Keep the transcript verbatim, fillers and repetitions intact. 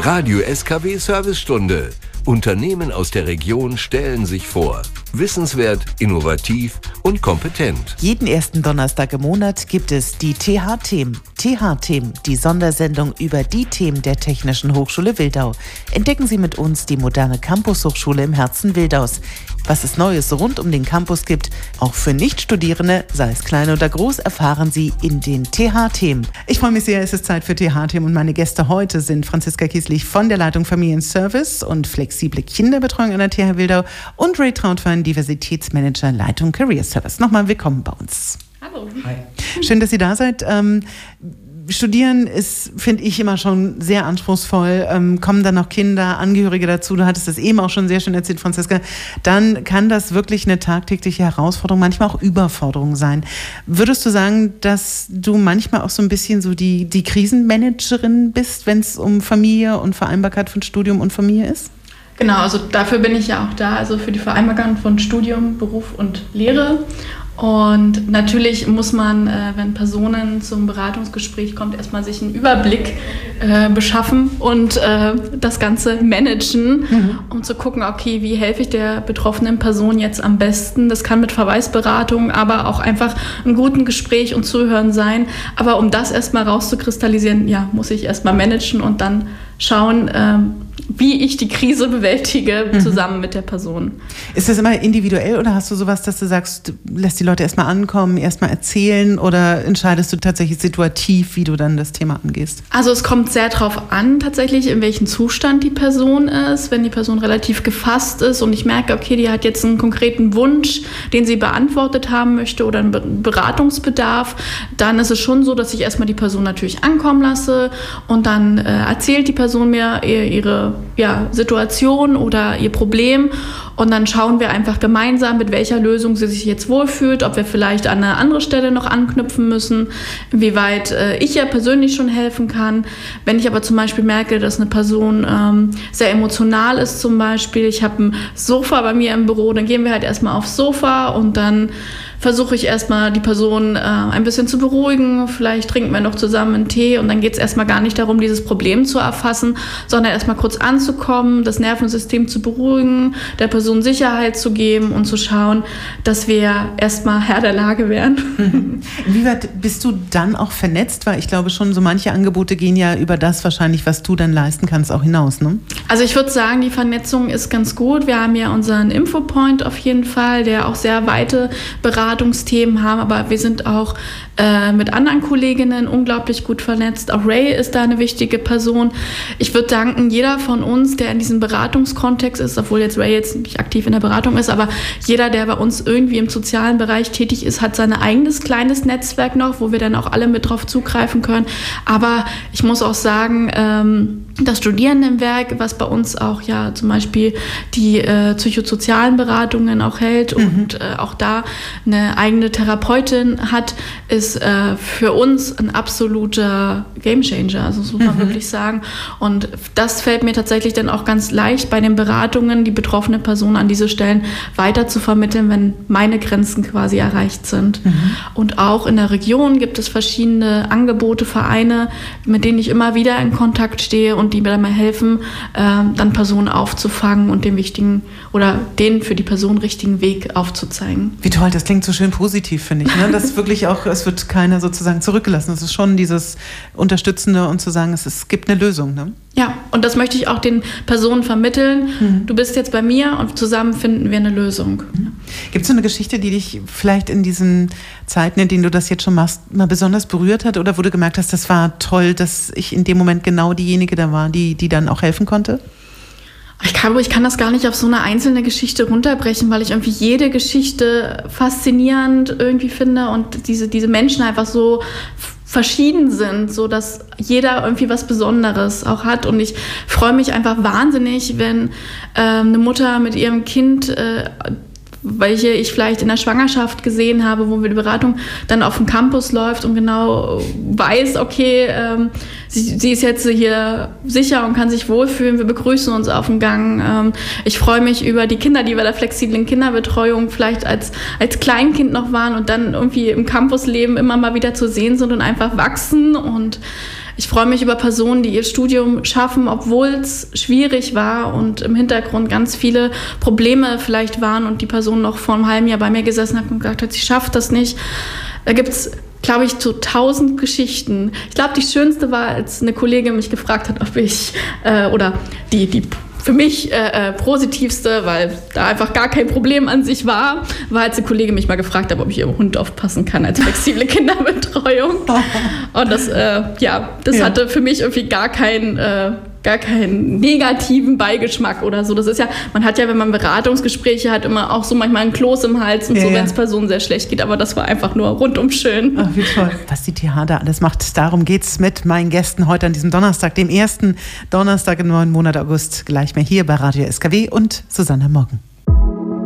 Radio S K W Servicestunde. Unternehmen aus der Region stellen sich vor. Wissenswert, innovativ und kompetent. Jeden ersten Donnerstag im Monat gibt es die T H-Themen. T H-Themen, die Sondersendung über die Themen der Technischen Hochschule Wildau. Entdecken Sie mit uns die moderne Campus-Hochschule im Herzen Wildaus. Was es Neues rund um den Campus gibt, auch für Nichtstudierende, sei es klein oder groß, erfahren Sie in den T H-Themen. Ich freue mich sehr, es ist Zeit für T H-Themen und meine Gäste heute sind Franziska Kieslich von der Leitung Familienservice und flexible Kinderbetreuung an der T H Wildau und Ray Trautwein, Diversitätsmanager Leitung Career Service. Nochmal willkommen bei uns. Hallo. Hi. Schön, dass Sie da seid. Ähm, Studieren ist, finde ich, immer schon sehr anspruchsvoll. Ähm, kommen dann noch Kinder, Angehörige dazu. Du hattest das eben auch schon sehr schön erzählt, Franziska. Dann kann das wirklich eine tagtägliche Herausforderung, manchmal auch Überforderung sein. Würdest du sagen, dass du manchmal auch so ein bisschen so die, die Krisenmanagerin bist, wenn es um Familie und Vereinbarkeit von Studium und Familie ist? Genau, also dafür bin ich ja auch da, also für die Vereinbarkeit von Studium, Beruf und Lehre. Und natürlich muss man, äh, wenn Personen zum Beratungsgespräch kommt, erstmal sich einen Überblick äh, beschaffen und äh, das Ganze managen, mhm. um zu gucken, okay, wie helfe ich der betroffenen Person jetzt am besten. Das kann mit Verweisberatung, aber auch einfach einem guten Gespräch und Zuhören sein. Aber um das erstmal rauszukristallisieren, ja, muss ich erstmal managen und dann schauen, äh, wie ich die Krise bewältige, mhm. zusammen mit der Person. Ist das immer individuell oder hast du sowas, dass du sagst, du lässt die Leute erstmal ankommen, erstmal erzählen oder entscheidest du tatsächlich situativ, wie du dann das Thema angehst? Also es kommt sehr drauf an, tatsächlich, in welchem Zustand die Person ist. Wenn die Person relativ gefasst ist und ich merke, okay, die hat jetzt einen konkreten Wunsch, den sie beantwortet haben möchte oder einen Beratungsbedarf, dann ist es schon so, dass ich erstmal die Person natürlich ankommen lasse und dann äh, erzählt die Person mir ihre ja, Situation oder ihr Problem und dann schauen wir einfach gemeinsam, mit welcher Lösung sie sich jetzt wohlfühlt, ob wir vielleicht an eine andere Stelle noch anknüpfen müssen, inwieweit äh, ich ja persönlich schon helfen kann. Wenn ich aber zum Beispiel merke, dass eine Person ähm, sehr emotional ist zum Beispiel, ich habe ein Sofa bei mir im Büro, dann gehen wir halt erstmal aufs Sofa und dann versuche ich erstmal die Person äh, ein bisschen zu beruhigen, vielleicht trinken wir noch zusammen einen Tee und dann geht es erstmal gar nicht darum, dieses Problem zu erfassen, sondern erstmal kurz anzukommen, das Nervensystem zu beruhigen, der Person Sicherheit zu geben und zu schauen, dass wir erstmal Herr der Lage werden. Mhm. Inwieweit bist du dann auch vernetzt? Weil ich glaube schon, so manche Angebote gehen ja über das wahrscheinlich, was du dann leisten kannst, auch hinaus, ne? Also ich würde sagen, die Vernetzung ist ganz gut. Wir haben ja unseren Infopoint auf jeden Fall, der auch sehr weite Beratungen Beratungsthemen haben, aber wir sind auch äh, mit anderen Kolleginnen unglaublich gut vernetzt. Auch Ray ist da eine wichtige Person. Ich würde danken, jeder von uns, der in diesem Beratungskontext ist, obwohl jetzt Ray jetzt nicht aktiv in der Beratung ist, aber jeder, der bei uns irgendwie im sozialen Bereich tätig ist, hat sein eigenes kleines Netzwerk noch, wo wir dann auch alle mit drauf zugreifen können. Aber ich muss auch sagen, ähm, das Studierendenwerk, was bei uns auch ja zum Beispiel die äh, psychosozialen Beratungen auch hält mhm. und äh, auch da eine eigene Therapeutin hat, ist äh, für uns ein absoluter Gamechanger. Also das muss man mhm. wirklich sagen. Und das fällt mir tatsächlich dann auch ganz leicht bei den Beratungen, die betroffene Person an diese Stellen weiter zu vermitteln, wenn meine Grenzen quasi erreicht sind. Mhm. Und auch in der Region gibt es verschiedene Angebote, Vereine, mit denen ich immer wieder in Kontakt stehe und die mir dann mal helfen, äh, dann Personen aufzufangen und den wichtigen oder den für die Person richtigen Weg aufzuzeigen. Wie toll, das klingt so schön positiv, finde ich. Ne? Das ist wirklich auch, es wird keiner sozusagen zurückgelassen. Es ist schon dieses Unterstützende und zu sagen, es, es gibt eine Lösung. Ne? Ja, und das möchte ich auch den Personen vermitteln. Mhm. Du bist jetzt bei mir und zusammen finden wir eine Lösung. Mhm. Gibt es so eine Geschichte, die dich vielleicht in diesen Zeiten, in denen du das jetzt schon machst, mal besonders berührt hat oder wo du gemerkt hast, das war toll, dass ich in dem Moment genau diejenige da war, die, die dann auch helfen konnte? Ich glaube, ich kann das gar nicht auf so eine einzelne Geschichte runterbrechen, weil ich irgendwie jede Geschichte faszinierend irgendwie finde und diese, diese Menschen einfach so verschieden sind, so dass jeder irgendwie was Besonderes auch hat. Und ich freue mich einfach wahnsinnig, wenn äh, eine Mutter mit ihrem Kind äh, welche ich vielleicht in der Schwangerschaft gesehen habe, wo wir die Beratung dann auf dem Campus läuft und genau weiß, okay, ähm, sie, sie ist jetzt hier sicher und kann sich wohlfühlen, wir begrüßen uns auf dem Gang. Ähm, ich freue mich über die Kinder, die bei der flexiblen Kinderbetreuung vielleicht als, als Kleinkind noch waren und dann irgendwie im Campusleben immer mal wieder zu sehen sind und einfach wachsen und ich freue mich über Personen, die ihr Studium schaffen, obwohl es schwierig war und im Hintergrund ganz viele Probleme vielleicht waren und die Person noch vor einem halben Jahr bei mir gesessen hat und gesagt hat, sie schafft das nicht. Da gibt es, glaube ich, so tausend Geschichten. Ich glaube, die schönste war, als eine Kollegin mich gefragt hat, ob ich, äh, oder die, die für mich äh, äh, positivste, weil da einfach gar kein Problem an sich war, war, als eine Kollegin mich mal gefragt hat, ob ich ihrem Hund aufpassen kann als flexible Kinderbetreuung. Und das, äh, ja, das ja. hatte für mich irgendwie gar keinen äh, gar keinen negativen Beigeschmack oder so. Das ist ja, man hat ja, wenn man Beratungsgespräche hat, immer auch so manchmal ein Kloß im Hals und ja, so, wenn es ja. Personen sehr schlecht geht. Aber das war einfach nur rundum schön. Ach, wie toll. Was die T H da alles macht, darum geht's mit meinen Gästen heute an diesem Donnerstag, dem ersten Donnerstag im neuen Monat August, gleich mehr hier bei Radio S K W und Susanne Morgen.